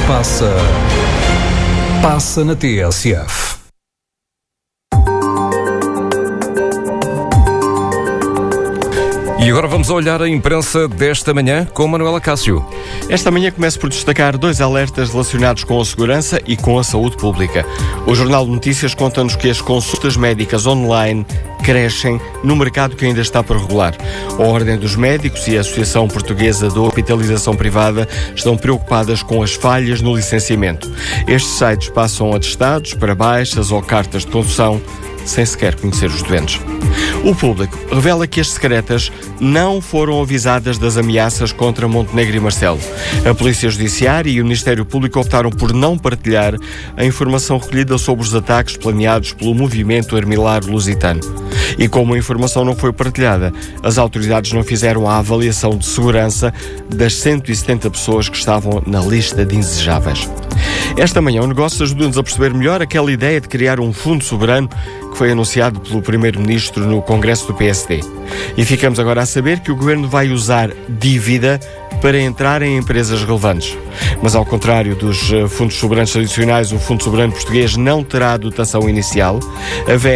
Passa na TSF. E agora vamos olhar a imprensa desta manhã com Manuela Cássio. Esta manhã começo por destacar 2 alertas relacionados com a segurança e com a saúde pública. O Jornal de Notícias conta-nos que as consultas médicas online crescem no mercado que ainda está por regular. A Ordem dos Médicos e a Associação Portuguesa de Hospitalização Privada estão preocupadas com as falhas no licenciamento. Estes sites passam atestados para baixas ou cartas de condução sem sequer conhecer os doentes. O Público revela que as secretas não foram avisadas das ameaças contra Montenegro e Marcelo. A Polícia Judiciária e o Ministério Público optaram por não partilhar a informação recolhida sobre os ataques planeados pelo movimento Armilar Lusitano. E como a informação não foi partilhada, as autoridades não fizeram a avaliação de segurança das 170 pessoas que estavam na lista de indesejáveis. Esta manhã o negócio ajuda-nos a perceber melhor aquela ideia de criar um fundo soberano que foi anunciado pelo Primeiro-Ministro no Congresso do PSD. E ficamos agora a saber que o Governo vai usar dívida para entrar em empresas relevantes. Mas ao contrário dos fundos soberanos tradicionais, o Fundo Soberano Português não terá dotação inicial. A VE